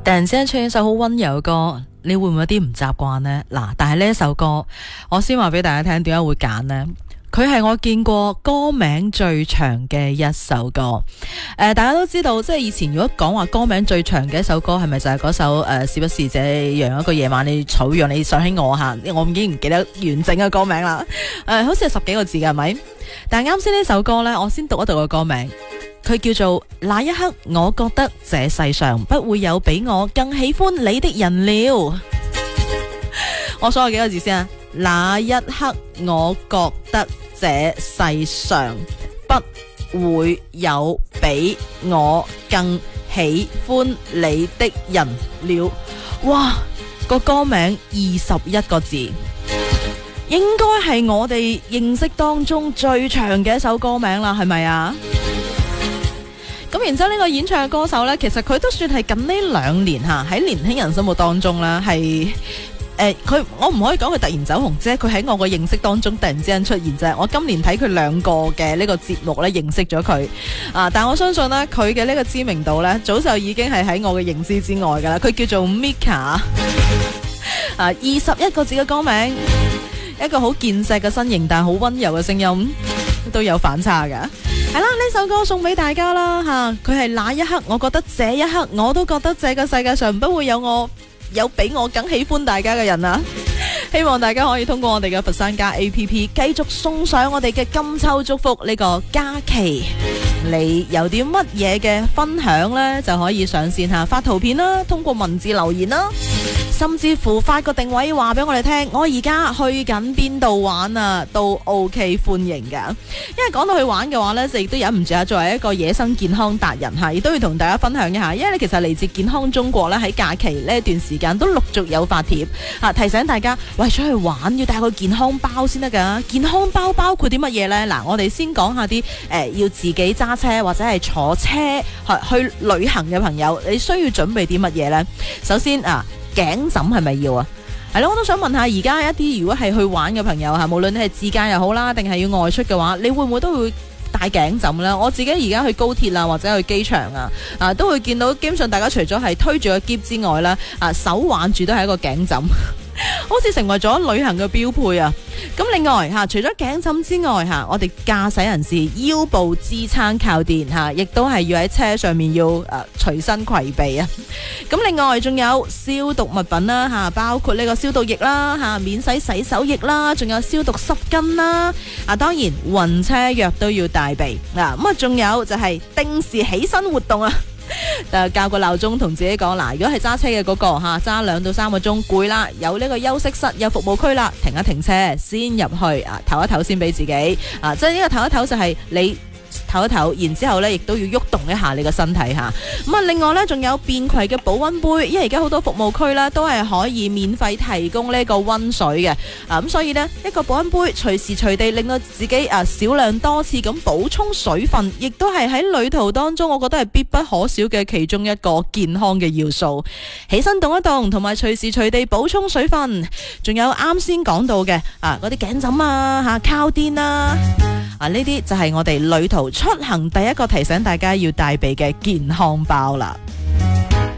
突然之間唱一首好溫柔嘅歌，你會唔會有啲唔習慣呢？嗱，但係呢一首歌，我先話俾大家聽，點解會揀呢？佢係我見過歌名最長嘅一首歌。大家都知道，即係以前如果講話歌名最長嘅一首歌，係咪就係嗰首是不是這樣一個夜晚你吵讓你想起我吓？我已經唔記得完整嘅歌名啦。好似係10幾個字嘅，係咪？但係啱先呢首歌呢，我先讀一讀個歌名。佢叫做那一刻，我覺得這世上不會有比我更喜歡你的人了。我數下幾個字先啊！那一刻，我覺得這世上不會有比我更喜歡你的人了。哇，個歌名21個字，應該係我哋認識當中最長嘅一首歌名啦，係咪啊？咁然之後呢個演唱嘅歌手呢，其實佢都算係近呢2年喺年輕人心目當中啦，係我唔可以講佢突然走紅啫，佢喺我個認識當中突然之間出現啫。我今年睇佢2個嘅呢個節目呢，認識咗佢但我相信呢，佢嘅呢個知名度呢，早就已經係喺我嘅認知之外噶啦。佢叫做 Mika 21個字嘅歌名，一個好健碩嘅身形，但係好溫柔嘅聲音，都有反差噶。係啦，呢首歌送俾大家啦吓，佢係那一刻，我覺得這一刻，我都覺得這個世界上不會有比我更喜歡大家嘅人啊！希望大家可以通過我哋嘅佛山家 APP 繼續送上我哋嘅金秋祝福呢個假期。你有啲乜嘢嘅分享呢？就可以上線下發圖片啦，通過文字留言啦，甚至乎發個定位話俾我哋聽，我而家去緊邊度玩啊，都 OK 歡迎噶。因為講到去玩嘅話呢，就亦都忍唔住作為一個野生健康達人吓，亦都要同大家分享一下。因為其實嚟自健康中國咧，喺假期呢一段時間都陸續有發帖提醒大家，喂，出去玩要帶個健康包先得噶。健康包包括啲乜嘢呢？嗱，我哋先講下啲要自己揸車或者係坐車去旅行嘅朋友，你需要準備啲乜嘢呢？首先頸枕係咪要啊？係咯，我都想問下而家一啲如果係去玩嘅朋友吓，無論你係自駕又好啦，定係要外出嘅話，你會唔會都會帶頸枕呢？我自己而家去高鐵啊，或者去機場都會見到，基本上大家除咗係推住個篋之外啦，手挽住都係一個頸枕。好似成為咗旅行嘅標配啊！咁另外除咗頸枕之外我哋駕駛人士腰部支撐靠墊亦都係要喺車上面要隨身攜備啊！咁另外仲有消毒物品啦包括呢個消毒液啦免洗洗手液啦，仲有消毒濕巾啦當然暈車藥都要帶備咁仲有就係定時起身活動啊！校個鬧鐘同自己講如果係揸車嘅嗰個揸2到3個鐘攰啦，有呢個休息室有服務區啦，停一停車先入去唞一唞先俾自己即係呢個唞一唞就係你唞一唞，然之後咧亦都要喐動一下你個身體另外咧仲有便攜嘅保溫杯，因為而家好多服務區咧都係可以免費提供呢個溫水嘅咁所以呢，一個保溫杯隨時隨地令到自己少量多次咁補充水分，亦都係喺旅途當中我覺得係必不可少嘅其中一個健康嘅要素。起身動一動，同埋隨時隨地補充水分，仲有啱先講到嘅嗰啲頸枕靠墊呢啲就係我哋旅途出行第一個提醒大家要帶備嘅健康包啦。